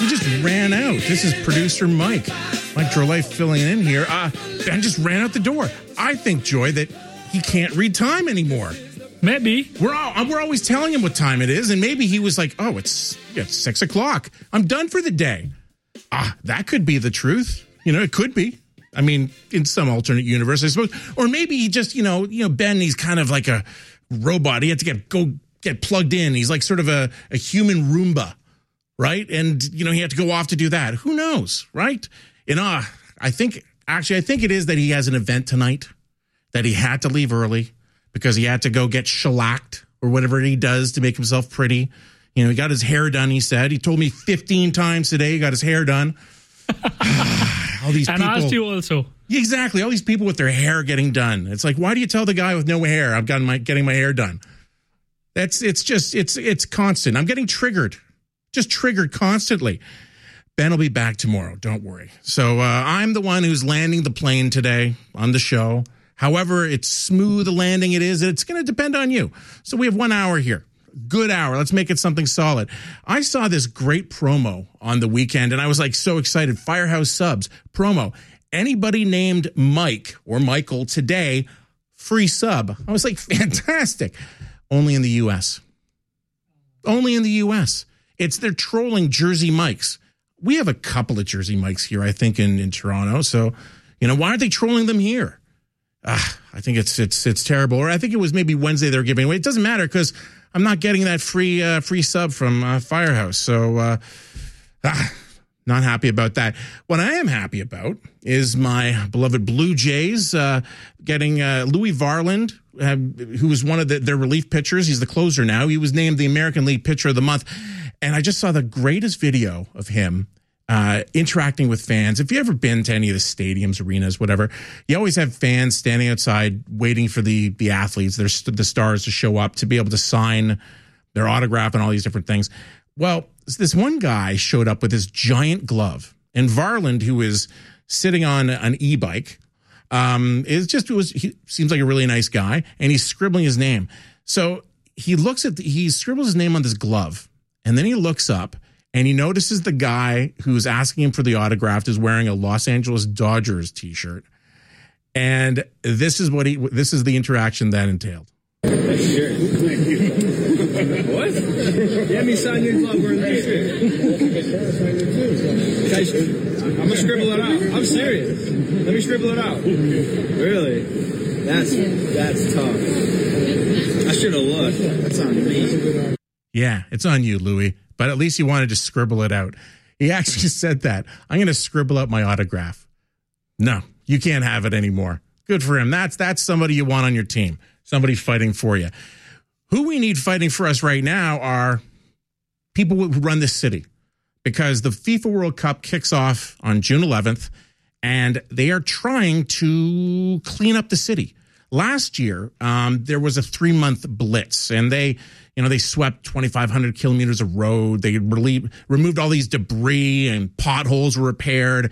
He just ran out. This is producer Mike Drolife filling in here. Ben just ran out the door. I think, Joy, that he can't read time anymore. Maybe. We're always telling him what time it is, and maybe he was like, oh, it's 6 o'clock. I'm done for the day. That could be the truth. It could be. I mean, in some alternate universe, I suppose. Or maybe he just, Ben, he's kind of like a robot. He had to get plugged in. He's like sort of a human Roomba, right? And, he had to go off to do that. Who knows, right? I think it is that he has an event tonight, that he had to leave early because he had to go get shellacked or whatever he does to make himself pretty. He got his hair done, he said. He told me 15 times today he got his hair done. All these people. And asked you also. Exactly. All these people with their hair getting done. It's like, why do you tell the guy with no hair, I've got getting my hair done? It's constant. I'm getting triggered. Just triggered constantly. Ben will be back tomorrow. Don't worry. So I'm the one who's landing the plane today on the show. However, it's smooth a landing it is. It's going to depend on you. So we have 1 hour here. Good hour. Let's make it something solid. I saw this great promo on the weekend, and I was like so excited. Firehouse Subs promo. Anybody named Mike or Michael today, free sub. I was like, fantastic. Only in the U.S. Only in the U.S. They're trolling Jersey Mikes. We have a couple of Jersey Mikes here, I think, in Toronto. So, why aren't they trolling them here? I think it's terrible. Or I think it was maybe Wednesday they were giving away. It doesn't matter because I'm not getting that free sub from Firehouse. So, not happy about that. What I am happy about is my beloved Blue Jays getting Louis Varland, who was one of their relief pitchers. He's the closer now. He was named the American League Pitcher of the Month. And I just saw the greatest video of him interacting with fans. If you've ever been to any of the stadiums, arenas, whatever, you always have fans standing outside waiting for the athletes, the stars to show up to be able to sign their autograph and all these different things. Well, this one guy showed up with this giant glove, and Varland, who is sitting on an e-bike, he seems like a really nice guy, and he's scribbling his name. So he scribbles his name on this glove, and then he looks up and he notices the guy who's asking him for the autograph is wearing a Los Angeles Dodgers t-shirt. And this is the interaction that entailed. Sure. Thank you. What? Let me sign your glove. We're in I'm going to scribble it out. I'm serious. Let me scribble it out. Really? That's tough. I should have looked. That's on me. Yeah, it's on you, Louis. But at least he wanted to scribble it out. He actually said that. I'm going to scribble out my autograph. No, you can't have it anymore. Good for him. That's somebody you want on your team. Somebody fighting for you. Who we need fighting for us right now are people who run this city, because the FIFA World Cup kicks off on June 11th, and they are trying to clean up the city. Last year, there was a 3-month blitz, and they swept 2,500 kilometers of road. They removed all these debris, and potholes were repaired.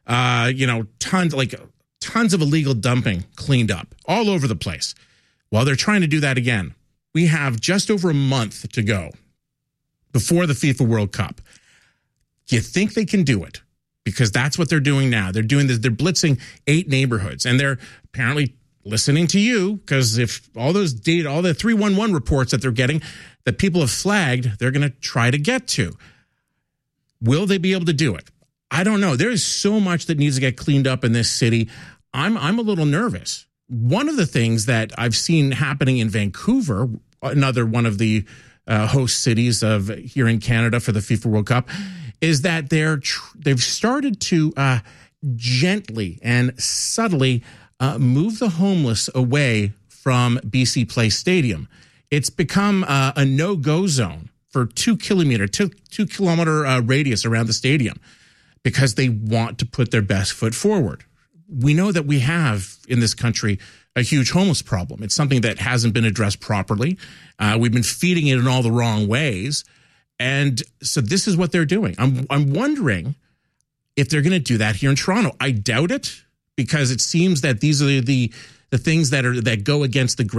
Tons of illegal dumping cleaned up all over the place. Well, they're trying to do that again. We have just over a month to go before the FIFA World Cup. Do you think they can do it? Because that's what they're doing now. They're doing this. They're blitzing 8 neighborhoods, and they're apparently listening to you, because if all the 311 reports that they're getting that people have flagged, they're going to try to get to. Will they be able to do it? I don't know. There is so much that needs to get cleaned up in this city. I'm a little nervous. One of the things that I've seen happening in Vancouver, another one of the host cities of here in Canada for the FIFA World Cup, is that they've started to gently and subtly move the homeless away from BC Place Stadium. It's become a no-go zone for 2 kilometer radius around the stadium, because they want to put their best foot forward. We know that we have in this country a huge homeless problem. It's something that hasn't been addressed properly. We've been feeding it in all the wrong ways. And so this is what they're doing. I'm wondering if they're going to do that here in Toronto. I doubt it, because it seems that these are the things that go against the